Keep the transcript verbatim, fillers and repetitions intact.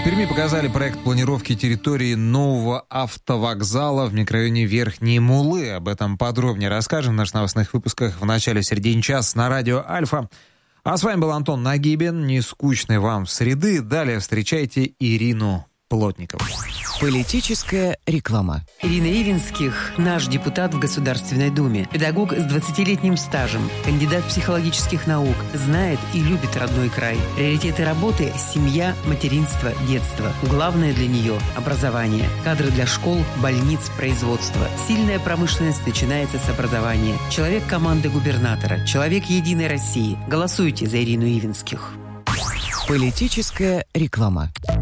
Перми показали проект планировки территории нового автовокзала в микрорайоне Верхние Муллы. Об этом подробнее расскажем в наших новостных выпусках в начале середине часа на радио «Альфа». А с вами был Антон Нагибин. Не скучной вам среды. Далее встречайте Ирину Плотникову. Политическая реклама. Ирина Ивинских – наш депутат в Государственной Думе. Педагог с двадцатилетним стажем, кандидат психологических наук, знает и любит родной край. Приоритеты работы – семья, материнство, детство. Главное для нее – образование. Кадры для школ, больниц, производства. Сильная промышленность начинается с образования. Человек команды губернатора, человек Единой России. Голосуйте за Ирину Ивинских. Политическая реклама.